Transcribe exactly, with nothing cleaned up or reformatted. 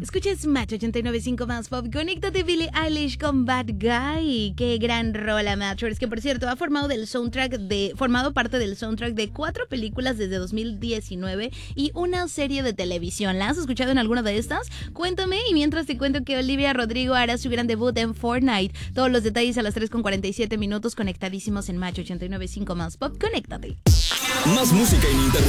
Escuches Match ochenta y nueve punto cinco más pop. Conéctate, Billie Eilish con Bad Guy. Qué gran rola, Matchers, que por cierto ha formado del soundtrack de formado parte del soundtrack de cuatro películas desde dos mil diecinueve y una serie de televisión. ¿La has escuchado en alguna de estas? Cuéntame, y mientras te cuento que Olivia Rodrigo hará su gran debut en Fortnite. Todos los detalles a las tres con cuarenta y siete minutos, conectadísimos en Match ochenta y nueve punto cinco más pop. Conéctate. Más música ininterrumpida.